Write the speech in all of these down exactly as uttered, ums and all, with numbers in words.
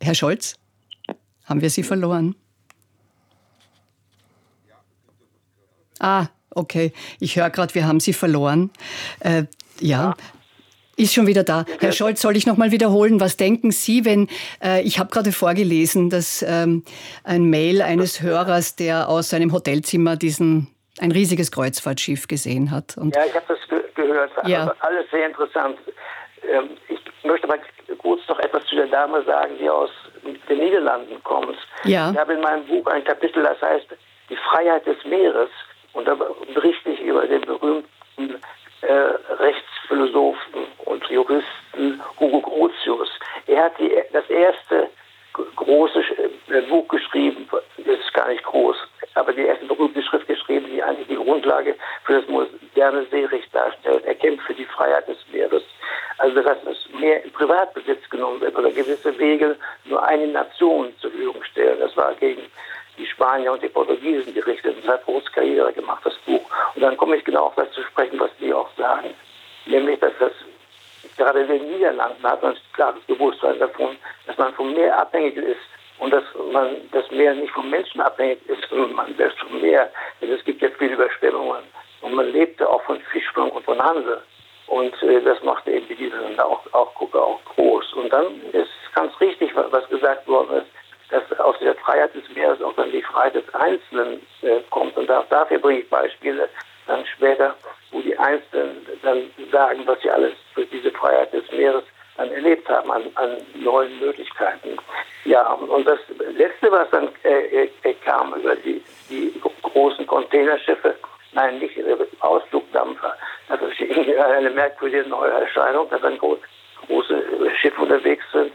Herr Scholz, haben wir Sie verloren? Ah, okay. Ich höre gerade, wir haben Sie verloren. Äh, ja. ja. Ist schon wieder da. Herr Scholz, soll ich noch mal wiederholen? Was denken Sie, wenn, äh, ich habe gerade vorgelesen, dass ähm, ein Mail eines Hörers, der aus seinem Hotelzimmer diesen, ein riesiges Kreuzfahrtschiff gesehen hat. Und ja, ich habe das ge- gehört. Ja. Also alles sehr interessant. Ähm, ich möchte mal kurz noch etwas zu der Dame sagen, die aus den Niederlanden kommt. Ja. Ich habe in meinem Buch ein Kapitel, das heißt Die Freiheit des Meeres. Und da berichte ich über den berühmten äh, Rechtsphilosophen und Juristen Hugo Grotius. Er hat die, das erste große äh, Buch geschrieben, das ist gar nicht groß, aber die erste berühmte Schrift geschrieben, die eigentlich die Grundlage für das moderne Seerecht darstellt. Er kämpft für die Freiheit des Meeres. Also dass das Meer in Privatbesitz genommen wird oder gewisse Wege nur eine Nation zur Verfügung stellen. Das war gegen die Spanier und die Portugiesen gerichtet. Das hat große Karriere gemacht, das Buch. Und dann komme ich genau auf das zu sprechen, was die auch sagen. Nämlich, dass das gerade in den Niederlanden hat man ein klares Bewusstsein davon, dass man vom Meer abhängig ist und dass man das Meer nicht vom Menschen abhängig ist, sondern man selbst vom Meer. Denn es gibt ja viele Überschwemmungen. Und man lebte auch von Fischfang und von Handel. Und äh, das machte eben die Niederlande auch, auch, auch groß. Und dann ist ganz richtig, was gesagt worden ist, dass aus der Freiheit des Meeres auch dann die Freiheit des Einzelnen äh, kommt. Und da, dafür bringe ich Beispiele dann später, wo die Einzelnen dann sagen, was sie alles durch diese Freiheit des Meeres dann erlebt haben an, an neuen Möglichkeiten. Ja, und das Letzte, was dann äh, äh, kam über die, die großen Containerschiffe, nein, nicht äh, Ausflugdampfer, das ist eine merkwürdige neue Erscheinung, dass dann groß, große Schiffe unterwegs sind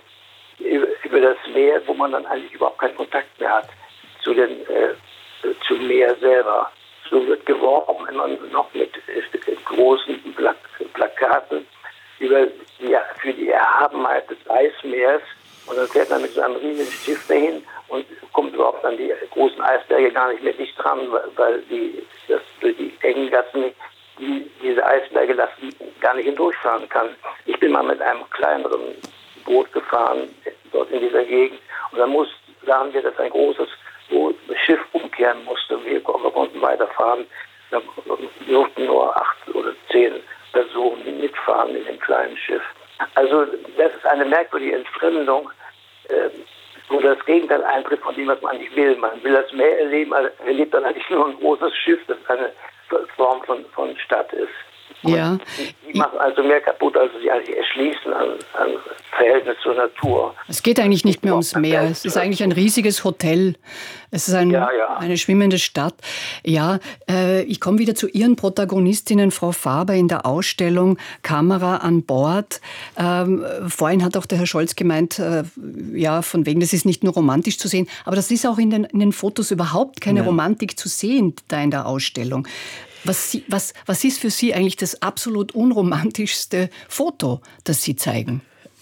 über das Meer, wo man dann eigentlich überhaupt keinen Kontakt mehr hat zu den äh, zum Meer selber. So wird geworben, wenn man noch mit äh, großen Plak- Plakaten über ja, für die Erhabenheit des Eismeers, und dann fährt man mit so einem riesigen Schiff dahin und kommt überhaupt an die großen Eisberge gar nicht mehr dicht dran, weil die das durch die engen Gassen die diese Eisberge lassen gar nicht hindurchfahren kann. Ich bin mal mit einem kleineren Boot gefahren, dort in dieser Gegend. Und dann muss, sahen wir, dass ein großes Schiff umkehren musste. Wir, wir konnten weiterfahren. Da durften nur acht oder zehn Personen mitfahren in dem kleinen Schiff. Also das ist eine merkwürdige Entfremdung, äh, wo das Gegenteil eintritt von dem, was man eigentlich will. Man will das Meer erleben, also erlebt dann eigentlich nur ein großes Schiff, das eine Form von, von Stadt ist. Ja. Die machen also mehr kaputt, als sie eigentlich erschließen an, an Verhältnis zur Natur. Es geht eigentlich nicht mehr ums Meer. Es ist eigentlich ein riesiges Hotel. Es ist ein, ja, ja. eine schwimmende Stadt. Ja, äh, ich komme wieder zu Ihren Protagonistinnen, Frau Faber, in der Ausstellung Kamera an Bord. Ähm, vorhin hat auch der Herr Scholz gemeint, äh, ja, von wegen, das ist nicht nur romantisch zu sehen, aber das ist auch in den, in den Fotos überhaupt keine ja. Romantik zu sehen, da in der Ausstellung. Was, Sie, was, was ist für Sie eigentlich das absolut unromantischste Foto, das Sie zeigen?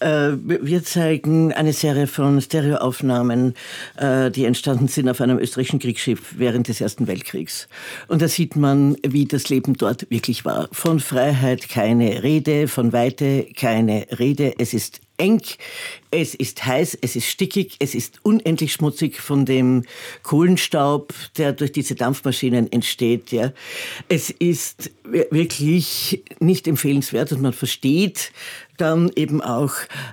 Wir zeigen eine Serie von Stereoaufnahmen, die entstanden sind auf einem österreichischen Kriegsschiff während des Ersten Weltkriegs. Und da sieht man, wie das Leben dort wirklich war. Von Freiheit keine Rede, von Weite keine Rede. Es ist eng, es ist heiß, es ist stickig, es ist unendlich schmutzig von dem Kohlenstaub, der durch diese Dampfmaschinen entsteht. Ja. Es ist wirklich nicht empfehlenswert und man versteht dann eben auch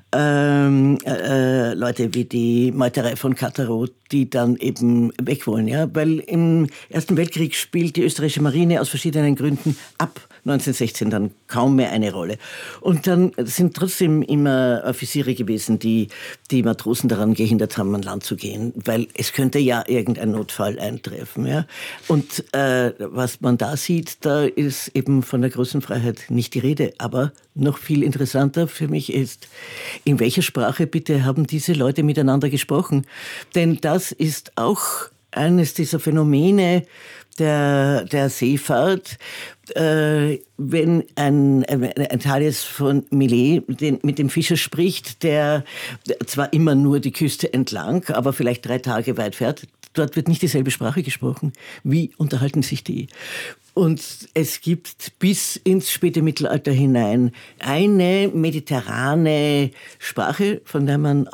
ähm, äh, Leute wie die Meuterei von Kattaro, die dann eben weg wollen. Ja? Weil im Ersten Weltkrieg spielt die österreichische Marine aus verschiedenen Gründen ab neunzehnhundertsechzehn dann kaum mehr eine Rolle. Und dann sind trotzdem immer Offiziere gewesen, die die Matrosen daran gehindert haben, an Land zu gehen, weil es könnte ja irgendein Notfall eintreffen. Ja? Und äh, was man da sieht, da ist eben von der großen Freiheit nicht die Rede. Aber noch viel interessanter für mich ist, in welcher Sprache bitte haben diese Leute miteinander gesprochen? Denn das ist auch eines dieser Phänomene der, der Seefahrt. Äh, wenn ein, ein, ein Thales von Millet den, mit dem Fischer spricht, der zwar immer nur die Küste entlang, aber vielleicht drei Tage weit fährt, dort wird nicht dieselbe Sprache gesprochen. Wie unterhalten sich die? Und es gibt bis ins späte Mittelalter hinein eine mediterrane Sprache, von der man